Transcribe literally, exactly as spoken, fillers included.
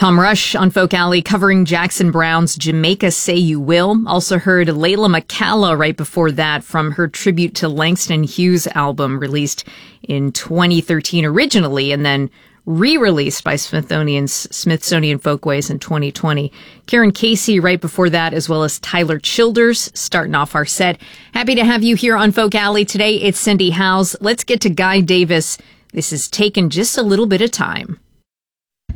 Tom Rush on Folk Alley covering Jackson Browne's Jamaica Say You Will. Also heard Layla McCalla right before that from her tribute to Langston Hughes album released in twenty thirteen originally and then re-released by Smithsonian's Smithsonian Folkways in twenty twenty. Karen Casey right before that, as well as Tyler Childers starting off our set. Happy to have you here on Folk Alley today. It's Cindy Howes. Let's get to Guy Davis. This is taken just a little bit of time.